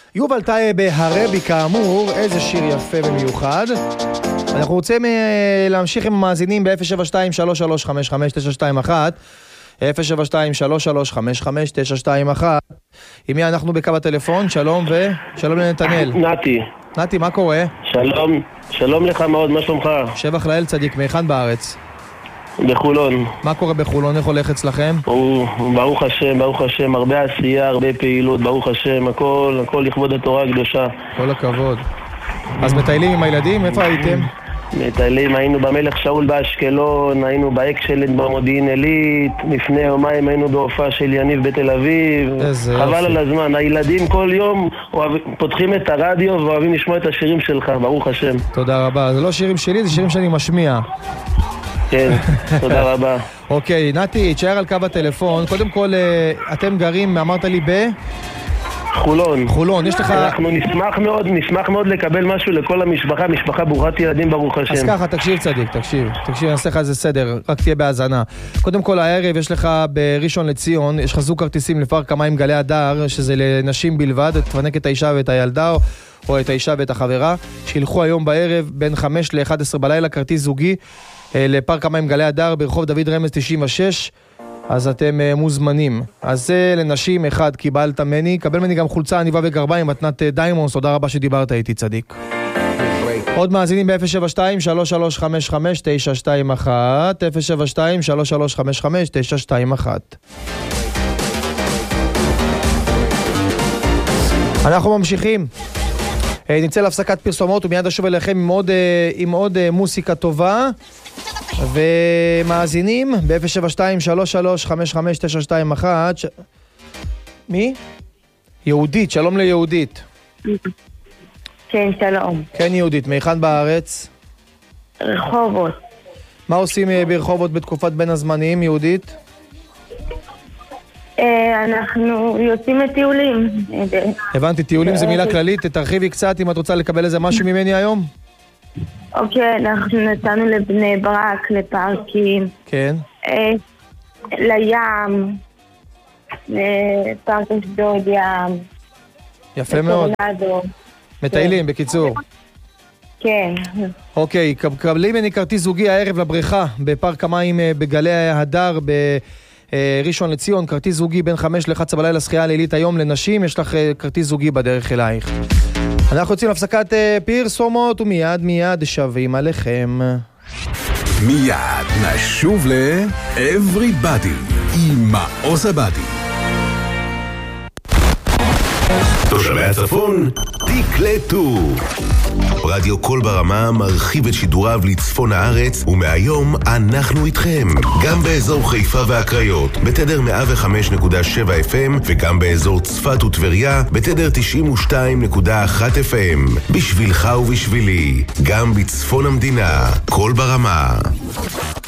יובל טייב הרבי כאמור, איזה שיר יפה ומיוחד. אנחנו רוצים להמשיך עם המאזינים ב-072-3355-921 072-3355-921. עם מי אנחנו בקו הטלפון? שלום ושלום לנתנאל. נתי, מה קורה? שלום לך מאוד, מה שלומך? שבח לאל צדיק, מהיכן בארץ? בחולון. מה קורה בחולון? איך הולך אצלכם? ברוך השם, הרבה עשייה, הרבה פעילות, ברוך השם, הכל לכבוד התורה הקדושה. כל הכבוד. אז מטיילים עם הילדים? איפה הייתם? מטיילים, היינו במלך שאול באשקלון, היינו באקשלנד במודיעין עילית, לפני יומיים היינו בהופעה של יניב בתל אביב. חבל על הזמן, הילדים כל יום פותחים את הרדיו ואוהבים לשמוע את השירים שלך, ברוך השם. תודה רבה, זה לא שירים שלי, זה שירים שאני משמיע. כן, תודה רבה. אוקיי, נתי, תשאר על קו הטלפון. קודם כל, אתם גרים, אמרת לי חולון, יש לך... אנחנו נשמח מאוד לקבל משהו לכל משפחה ברוכת ילדים ברוך השם. אז ככה, תקשיב צדיק, אני אעשה לך איזה סדר, רק תהיה בהאזנה. קודם כל, הערב יש לך בראשון לציון, יש לך זוג כרטיסים לפארק המים גלי הדר, שזה לנשים בלבד, תפנק את האישה ואת הילדה, או את האישה ואת החברה, שילכו היום בערב בין 5 ל-11 בלילה, כרטיס זוגי, לפארק המים גלי הדר ברחוב דוד רמז 96, אז אתם מוזמנים. אז זה לנשים, אחד קיבלת מני, קבל מני גם חולצה עניבה וגרביים, מתנת דיימונס, תודה רבה שדיברת איתי צדיק. עוד מאזינים ב-072-3355-921 072-3355-921. אנחנו ממשיכים, נצא להפסקת פרסומות ומיד אשוב אליכם עם עוד מוסיקה טובה ומאזינים ב-072-3355-921. מי? יהודית, שלום ליהודית. כן, שלום. כן יהודית, מהיכן בארץ? רחובות. מה עושים ברחובות בתקופת בין הזמנים, יהודית? אנחנו יוצאים לטיולים. הבנתי, טיולים זה מילה כללית, תרחיבי קצת אם את רוצה לקבל איזה משהו ממני היום. אוקיי, אנחנו נתנו לבני ברק, לפארקים. כן. לים, לפארק אשדוד ים. יפה מאוד. מטיילים, בקיצור. כן. אוקיי, קבלי ממני כרטיס זוגי הערב לבריכה בפארק המים בגלי הדר בראשון לציון, כרטיס זוגי בין 5 ל-11 בלילה, שחייה לילית היום לנשים, יש לך כרטיס זוגי בדרך אלייך. אנחנו יוצאים להפסקת פרסומות ומיד שווים עליכם. מיד נשוב ל-Everybody עם מעוז הבדי. תושבי הצפון, תקלטו. רדיו קול ברמה מרחיב את שידוריו לצפון הארץ, ומהיום אנחנו איתכם. גם באזור חיפה והקריות, בתדר 105.7 FM, וגם באזור צפת וטבריה, בתדר 92.1 FM. בשבילך ובשבילי, גם בצפון המדינה, קול ברמה.